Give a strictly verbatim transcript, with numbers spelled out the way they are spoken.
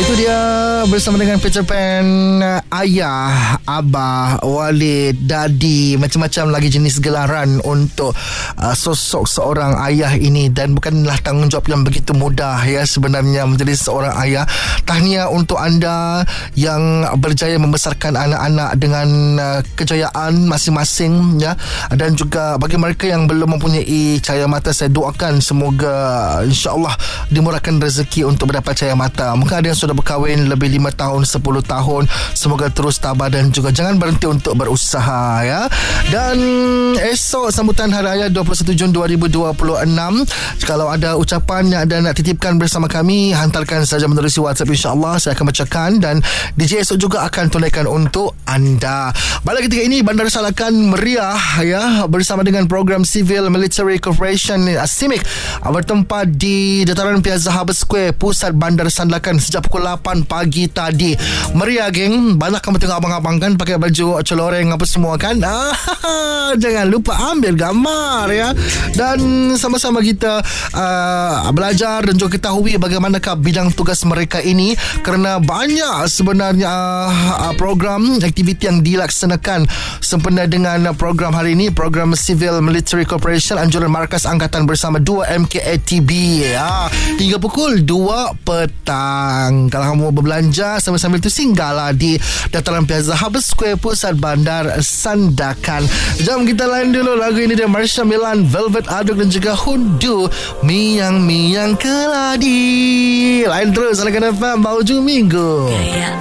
Itu dia bersama dengan Peter Pan, ayah, abah, walid, dadi, macam-macam lagi jenis gelaran untuk uh, sosok seorang ayah ini. Dan bukanlah tanggungjawab yang begitu mudah ya sebenarnya menjadi seorang ayah. Tahniah untuk anda yang berjaya membesarkan anak-anak dengan uh, kejayaan masing-masing ya. Dan juga bagi mereka yang belum mempunyai cahaya mata, saya doakan semoga insya-Allah dimurahkan rezeki untuk mendapat cahaya mata. Mungkin ada yang sudah berkahwin lebih lima tahun, sepuluh tahun. Semoga terus tabah dan juga jangan berhenti untuk berusaha ya. Dan esok sambutan Hari Raya dua puluh satu Jun dua ribu dua puluh enam, kalau ada ucapan yang anda nak titipkan bersama kami, hantarkan saja melalui WhatsApp, insya-Allah saya akan bacakan dan D J esok juga akan tunaikan untuk anda. Pada ketika ini Bandar Salakan meriah ya bersama dengan program Civil Military Corporation SIMIC bertempat di dataran Piazza Harbour Square, pusat Bandar Sandakan sejak pukul lapan pagi tadi. Meriah geng. Banyak kamu tengok abang-abang kan pakai baju celoreng apa semua kan. Ah, jangan lupa ambil gambar ya. Dan sama-sama kita uh, belajar dan juga ketahui bagaimanakah bidang tugas mereka ini, kerana banyak sebenarnya uh, program aktiviti yang dilaksanakan sempena dengan program hari ini, program Civil Military Corporation anjuran Markas Angkatan bersama dua M K A T B ya, hingga pukul dua petang. Kalau kamu mau berbelanja sambil-sambil itu singgahlah di dataran Piazza Harbour Square, pusat Bandar Sandakan. Jom kita lain dulu lagu ini dari Marsha Milan, Velvet Aduk dan juga Hundu, Miang Miang Keladi. Lain terus Salakan F M Bauju Minggu.